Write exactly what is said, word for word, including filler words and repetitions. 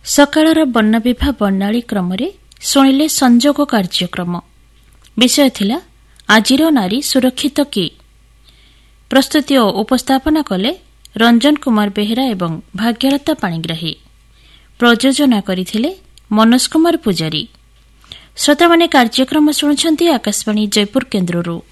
ସକାଳର ବର୍ଣ୍ଣବିଭା ବର୍ଣ୍ଣାଳୀ କ୍ରମରେ ଶୁଣିଲେ ସଂଯୋଗ କାର୍ଯ୍ୟକ୍ରମ। ବିଷୟ ଥିଲା ଆଜିର ନାରୀ ସୁରକ୍ଷିତ କି? ପ୍ରସ୍ତୁତି ଓ ଉପସ୍ଥାପନା କଲେ ରଞ୍ଜନ କୁମାର ବେହେରା ଏବଂ ଭାଗ୍ୟଲତା ପାଣିଗ୍ରାହୀ। ପ୍ରଯୋଜନା କରିଥିଲେ ମନୋଜ କୁମାର ପୂଜାରୀ। ଶ୍ରୋତାମାନେ କାର୍ଯ୍ୟକ୍ରମ ଶୁଣୁଛନ୍ତି ଆକାଶବାଣୀ ଜୟପୁର କେନ୍ଦ୍ରରୁ।